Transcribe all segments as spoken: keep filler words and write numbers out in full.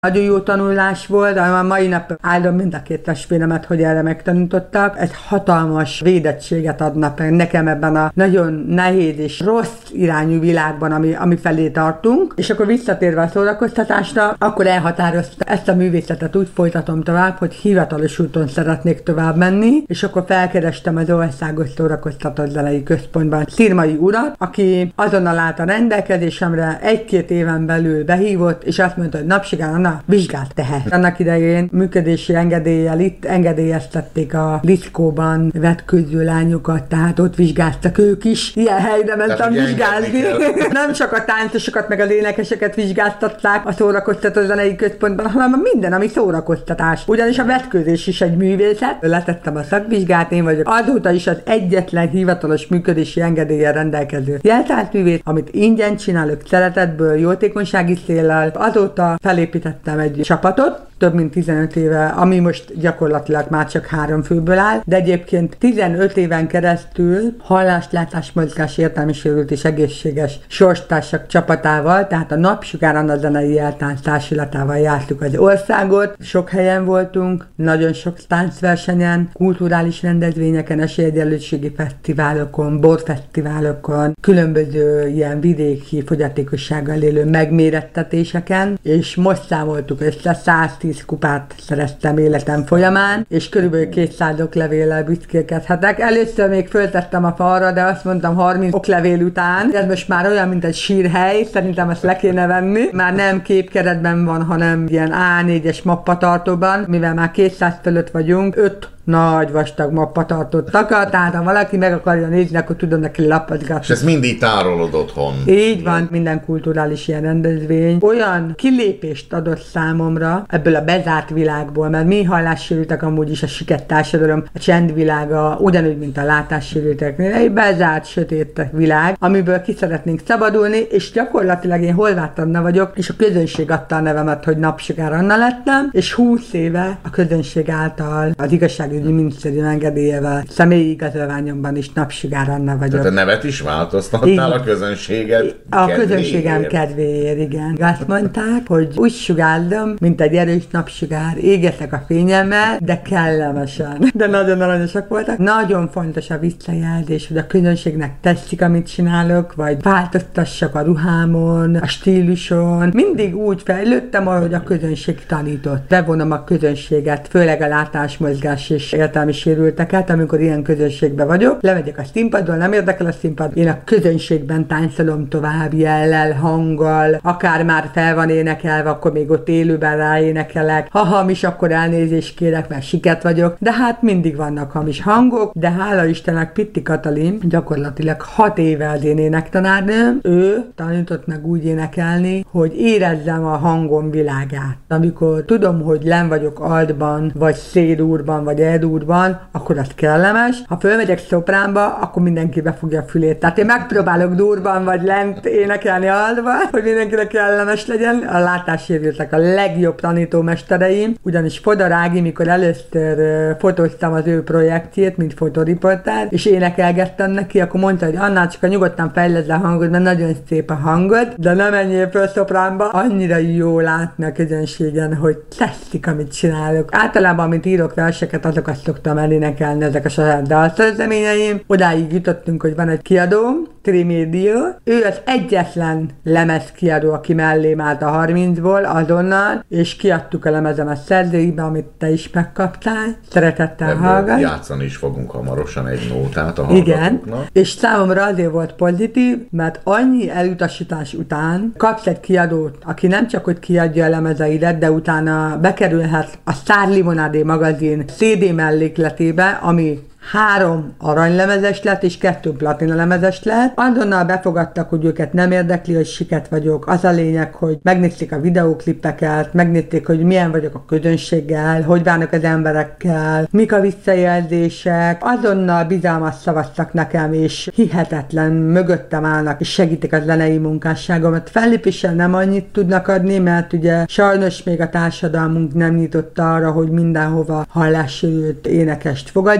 Nagyon jó tanulás volt, de a mai nap áldom mind a két testvéremet, hogy erre megtanítottak. Egy hatalmas védettséget adnak nekem ebben a nagyon nehéz és rossz irányú világban, ami, ami felé tartunk. És akkor visszatérve a szórakoztatásra, akkor elhatároztam, ezt a művészetet úgy folytatom tovább, hogy hivatalos úton szeretnék tovább menni, és akkor felkerestem az Országos Szórakoztató Zenei Központban Szirmai urat, aki azonnal állt a rendelkezésemre, egy-két éven belül behívott, és azt mondta, hogy Napsigán Anna, vizsgát tehet. Annak idején működési engedéllyel itt engedélyeztették a Liszkóban vetkőző lányokat, tehát ott vizsgáztak ők is. Ilyen helyre mentem vizsgázni. Nem csak a táncosokat, meg az énekeseket vizsgáztatták a Szórakoztató Zenei Központban, hanem minden, ami szórakoztatás. Ugyanis a vetkőzés is egy művészet. Letettem a szakvizsgát, én vagyok azóta is az egyetlen hivatalos működési engedéllyel rendelkező jeltáltművész, amit ingyen csinálok szeretetből, jótékonysági céllal. Azóta felépítettem egy csapatot, több mint tizenöt éve, ami most gyakorlatilag már csak három főből áll, de egyébként tizenöt éven keresztül halláslátás, mozgás, értelmi sérült és egészséges sorstársak csapatával, tehát a Napsugár Anna zenei jeltánc társulatával jártuk az országot, sok helyen voltunk, nagyon sok táncversenyen, kulturális rendezvényeken, esélyegyenlőségi fesztiválokon, borfesztiválokon, különböző ilyen vidéki fogyatékossággal élő megmérettetéseken, és most számoltuk össze, száztíz kupát szereztem életem folyamán, és körülbelül kétszáz oklevéllel büszkélkedhetek. Először még föltettem a falra, de azt mondtam harminc oklevél után, ez most már olyan, mint egy sírhely, szerintem ezt le kéne venni. Már nem képkeretben van, hanem ilyen á négyes mappatartóban, mivel már kétszáz fölött vagyunk, öt nagy vastag mappatartót takar, tehát ha valaki meg akarja nézni, akkor tudom neki lapozgatni. És ezt mindig tárolod otthon. Így van, minden kulturális ilyen rendezvény olyan kilépést adott számomra ebből a bezárt világból, mert mi hallássérültek amúgy is a siket társadalom, a csendvilága, ugyanúgy, mint a látássérülteknél, egy bezárt, sötét világ, amiből ki szeretnénk szabadulni, és gyakorlatilag én Holváth Anna vagyok, és a közönség adta a nevemet, hogy Napsugár Anna lettem, és húsz éve a közönség által az igazságügyi minisztérium engedélyevel személyi igazolványomban is Napsugár Anna vagyok. Tehát a nevet is változtattál igen. A közönséget A kedvéért. Közönségem kedvéért, igen. Azt mondták, hogy úgy sugárzom, mint egy erős napsugár, égetek a fényemmel, de kellemesen. De nagyon aranyosak voltak. Nagyon fontos a visszajelzés, hogy a közönségnek tetszik, amit csinálok, vagy változtassak a ruhámon, a stíluson. Mindig úgy fejlődtem, ahogy a közönség tanított. Bevonom a közönséget, főleg a látásmozgás és értelmi sérülteket, amikor ilyen közönségben vagyok. Lemegyek a színpadról, nem érdekel a színpad, én a közönségben táncolom tovább jellel, hanggal, akár már fel van énekelve, akkor még ott élőben ráénekelek. Ha hamis, akkor elnézést kérek, mert siket vagyok, de hát mindig vannak hamis hangok, de hála Istennek Pitti Katalin gyakorlatilag hat éve az én énektanárnőm, ő tanított meg úgy énekelni, hogy érezzem a hangom világát. Amikor tudom, hogy len vagyok altban, vagy szédúrban, vagy eldúrban, akkor az kellemes. Ha fölmegyek szopránba, akkor mindenki befogja a fülét. Tehát én megpróbálok durban, vagy lent énekelni altban, hogy mindenkinek kellemes legyen. A látássérültek a legjobb tanítómestereim, ugyanis Fodor Ági, mikor először uh, fotóztam az ő projektjét, mint fotoriportár, és énekelgettem neki, akkor mondta, hogy Anna, csak a nyugodtan fejleszd a hangod, mert nagyon szép a hangod, de nem menjél föl szopránba. Annyira jó látni a közönségen, hogy tetszik, amit csinálok. Általában, amit írok verseket, azokat szoktam elénekelni, ezek a saját dalszerzeményeim. Odáig jutottunk, hogy van egy kiadóm, Trimédia. Ő az egyetlen lemezkiadó, aki mellém állt a harmincból azonnal, és kiadtuk a lemezemet szerzőibe, amit te is megkaptál. Szeretettel hallgat. Játszani is fogunk hamarosan egy nótát a hallgatóknak. Igen, és számomra azért volt pozitív, mert annyi elutasítás után kapsz egy kiadót, aki nem csak hogy kiadja a lemezeidet, de utána bekerülhet a Sztár Limonádé magazin cé dé mellékletébe, ami három aranylemezes lett, és kettő platina lemezes lett. Azonnal befogadtak, hogy őket nem érdekli, hogy siket vagyok. Az a lényeg, hogy megnézték a videóklippeket, megnézték, hogy milyen vagyok a közönséggel, hogy bánok az emberekkel, mik a visszajelzések. Azonnal bizalmat szavaztak nekem, és hihetetlen mögöttem állnak, és segítik a zenei munkásságomat. Fellépéssel nem annyit tudnak adni, mert ugye sajnos még a társadalmunk nem nyitott arra, hogy mindenhova hallássérült énekest fogadjanak,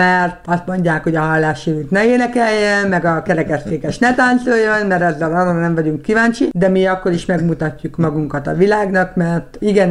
mert azt mondják, hogy a hallássérült ne énekeljen, meg a kerekesszékes ne táncoljon, mert ezzel arra nem vagyunk kíváncsi, de mi akkor is megmutatjuk magunkat a világnak, mert igen,